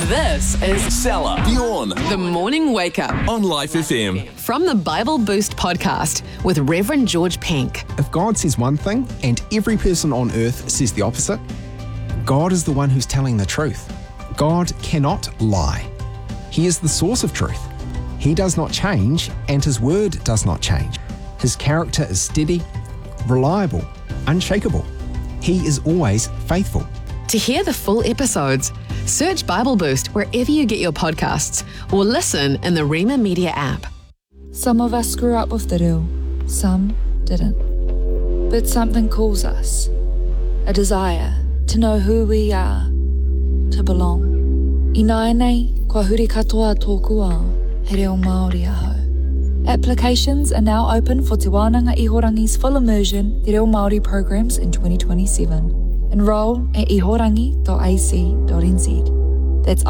This is Salah, Bjorn, The Morning Wake Up on Life FM. from the Bible Boost podcast with Reverend George Pink. If God says one thing and every person on earth says the opposite, God is the one who's telling the truth. God cannot lie. He is the source of truth. He does not change, and His word does not change. His character is steady, reliable, unshakable. He is always faithful. To hear the full episodes, search Bible Boost wherever you get your podcasts or listen in the Rema Media app. Some of us grew up with the reo, some didn't. But something calls us, a desire to know who we are, to belong. I nai nei, kua huri katoa tōku ao, he reo Māori aho. Applications are now open for Te Wānanga Ihorangi's full immersion Te Reo Māori programs in 2027. Enroll at ihorangi.ac.nz. That's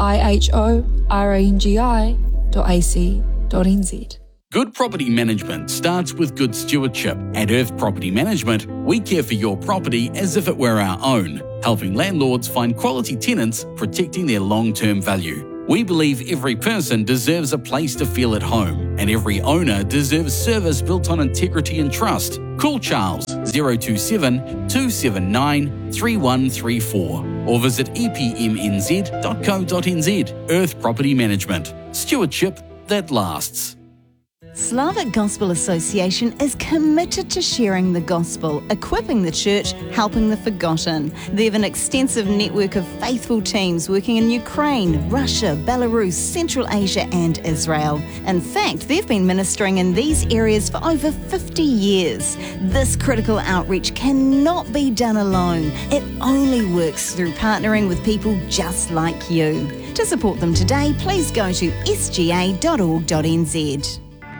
ihorangi.ac.nz. Good property management starts with good stewardship. At Earth Property Management, we care for your property as if it were our own, helping landlords find quality tenants, protecting their long-term value. We believe every person deserves a place to feel at home, and every owner deserves service built on integrity and trust. Call Charles 027 279 3134 or visit epmnz.co.nz. Earth Property Management. Stewardship that lasts. Slavic Gospel Association is committed to sharing the gospel, equipping the church, helping the forgotten. They have an extensive network of faithful teams working in Ukraine, Russia, Belarus, Central Asia and Israel. In fact, they've been ministering in these areas for over 50 years. This critical outreach cannot be done alone. It only works through partnering with people just like you. To support them today, please go to sga.org.nz.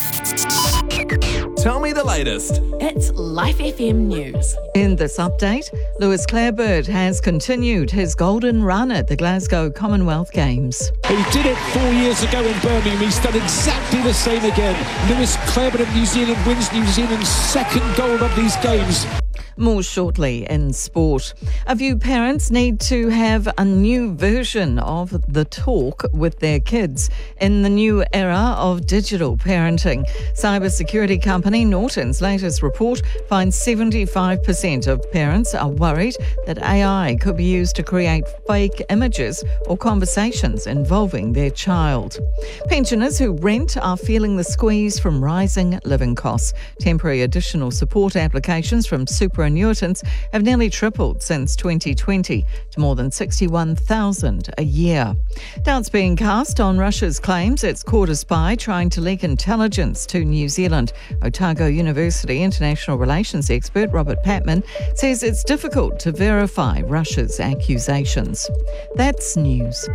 Tell me the latest. It's Life FM News. In this update, Lewis Clarebird has continued his golden run at the Glasgow Commonwealth Games. He did it 4 years ago in Birmingham. He's done exactly the same again. Lewis Clarebird of New Zealand wins New Zealand's second gold of these games. More shortly in sport. A few parents need to have a new version of the talk with their kids in the new era of digital parenting. Cybersecurity company Norton's latest report finds 75% of parents are worried that AI could be used to create fake images or conversations involving their child. Pensioners who rent are feeling the squeeze from rising living costs. Temporary additional support applications from superannuitants have nearly tripled since 2020 to more than 61,000 a year. Doubts being cast on Russia's claims it's caught a spy trying to leak intelligence to New Zealand. Otago University international relations expert Robert Patman says it's difficult to verify Russia's accusations. That's news.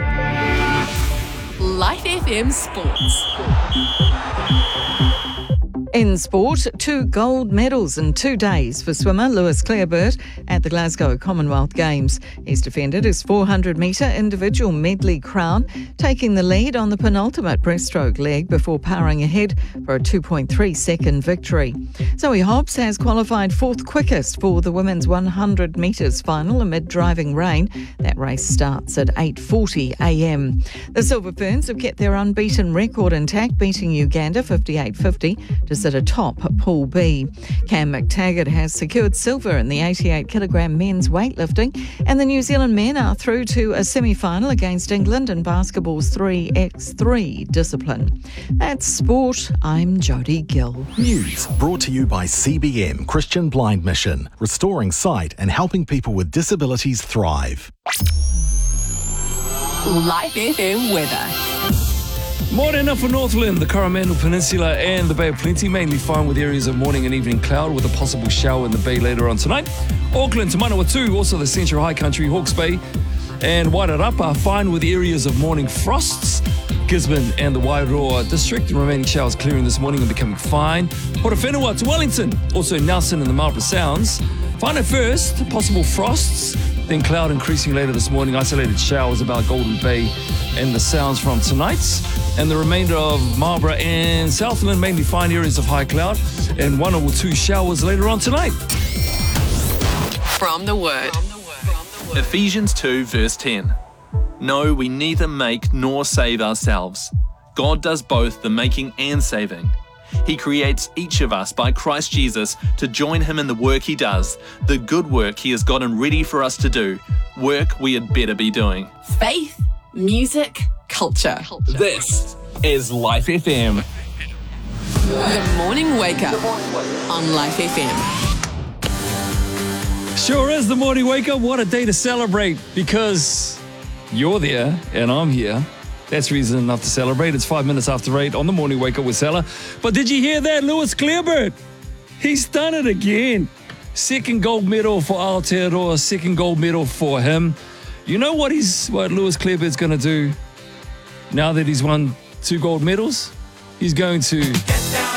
Life FM Sports. In sport, 2 gold medals in 2 days for swimmer Lewis Clarebird at the Glasgow Commonwealth Games. He's defended his 400-metre individual medley crown, taking the lead on the penultimate breaststroke leg before powering ahead for a 2.3-second victory. Zoe Hobbs has qualified 4th quickest for the women's 100 metres final amid driving rain. That race starts at 8:40 a.m. The Silver Ferns have kept their unbeaten record intact, beating Uganda 58-50 to sit atop Pool B. Cam McTaggart has secured silver in the 88-kilogram men's weightlifting, and the New Zealand men are through to a semi-final against England in basketball's 3x3 discipline. That's sport. I'm Jodie Gill. News brought to you by CBM Christian Blind Mission, restoring sight and helping people with disabilities thrive. Life FM weather. Morning up for Northland, the Coromandel Peninsula and the Bay of Plenty, mainly fine with areas of morning and evening cloud with a possible shower in the Bay later on tonight. Auckland to Manawatu, also the Central High Country, Hawke's Bay and Wairarapa are fine with areas of morning frosts. Gisborne and the Wairoa district, remaining showers clearing this morning and becoming fine. Portowhenua to Wellington, also Nelson and the Marlborough Sounds. Fine at first, possible frosts, then cloud increasing later this morning. Isolated showers about Golden Bay and the Sounds from tonight. And the remainder of Marlborough and Southland, mainly fine areas of high cloud and 1 or 2 showers later on tonight. From the Word. Ephesians 2 verse 10. No, we neither make nor save ourselves. God does both the making and saving. He creates each of us by Christ Jesus to join him in the work he does, the good work he has gotten ready for us to do, work we had better be doing. Faith, music, culture. This is Life FM. The Morning Wake Up on Life FM. Sure is the morning wake up. What a day to celebrate, because you're there and I'm here. That's reason enough to celebrate. It's 5 minutes after 8 on the morning wake up with Salah. But did you hear that? Lewis Clearbird, he's done it again. Second gold medal for Aotearoa, second gold medal for him. You know what Lewis Clearbird's going to do now that he's won 2 gold medals? He's going to